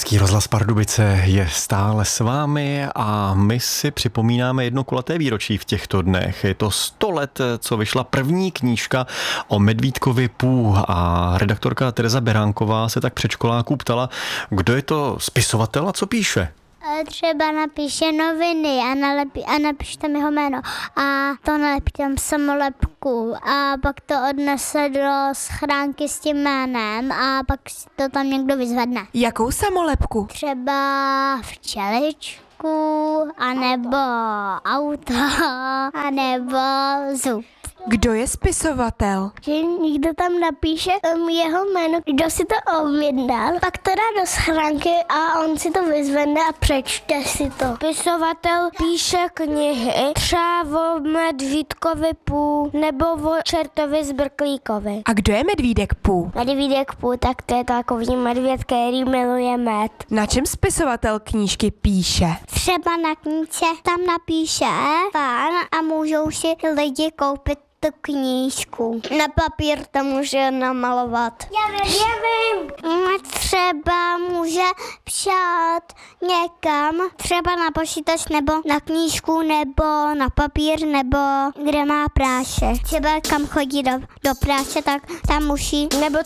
Český rozhlas Pardubice je stále s vámi a my si připomínáme jedno kulaté výročí v těchto dnech. Je to 100 let, co vyšla první knížka o Medvídkovi Pů a redaktorka Tereza Beránková se tak předškoláků ptala, kdo je to spisovatel a co píše. Třeba napíše noviny a napíše tam jeho jméno a to nalepí tam samolepku a pak to odnese do schránky s tím jménem a pak si to tam někdo vyzvedne. Jakou samolepku? Třeba včeličku, anebo auto, anebo zub. Kdo je spisovatel? Že někdo tam napíše jeho jméno, kdo si to objednal, pak to dá do schránky a on si to vyzvedne a přečte si to. Spisovatel píše knihy třeba o Medvídkovi Pů nebo o Čertovi Zbrklíkovi. A kdo je Medvídek Pů? Medvídek Pů, tak to je takový medvěd, který miluje med. Na čem spisovatel knížky píše? Třeba na knížce tam napíše pán a můžou si lidi koupit tu knížku. Na papír to může namalovat. Já vím. Třeba může psát někam, třeba na počítač, nebo na knížku, nebo na papír, nebo kde má práše. Třeba kam chodí do práce, tak tam musí, nebo